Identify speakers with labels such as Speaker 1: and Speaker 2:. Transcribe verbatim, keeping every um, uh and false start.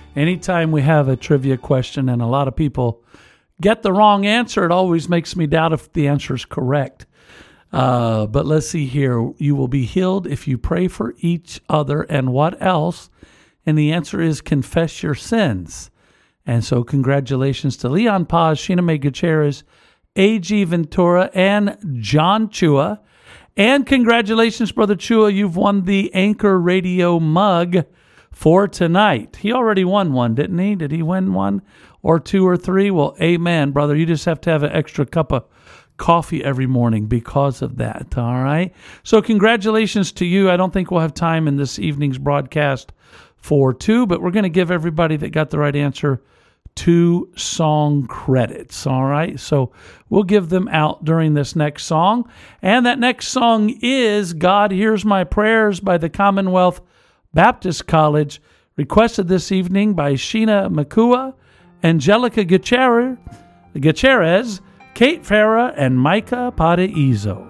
Speaker 1: anytime we have a trivia question and a lot of people get the wrong answer, it always makes me doubt if the answer is correct. Uh, but let's see here. You will be healed if you pray for each other. And what else? And the answer is confess your sins. And so congratulations to Leon Paz, Sheena May Gutierrez, A G Ventura, and John Chua. And congratulations, Brother Chua. You've won the Anchor Radio mug for tonight. He already won one, didn't he? Did he win one or two or three? Well, amen, brother. You just have to have an extra cup of coffee every morning because of that, all right? So congratulations to you. I don't think we'll have time in this evening's broadcast for two, but we're going to give everybody that got the right answer two song credits, all right? So we'll give them out during this next song. And that next song is God Hears My Prayers by the Commonwealth Baptist College, requested this evening by Sheena Makua, Angelica Gutierrez, Gutierrez, Kate Farah, and Micah Padaizo.